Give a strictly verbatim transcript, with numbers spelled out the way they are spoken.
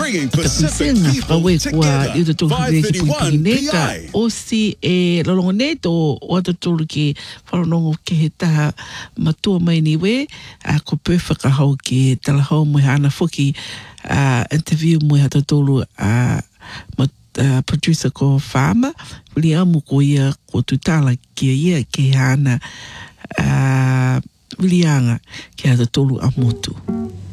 bringing Pacific people together. five thirty-one P I. O si e lolongoneto o atotulu ki wharonongo ke he taha matua mai ni we, a ko pēwhaka hau ki talahau mo hana fuki interview mo atotulu a uh, producer ko Farmer, wili amu ko ia ko tutala ki ia ke hana uh, wili anga ki atotulu a motu.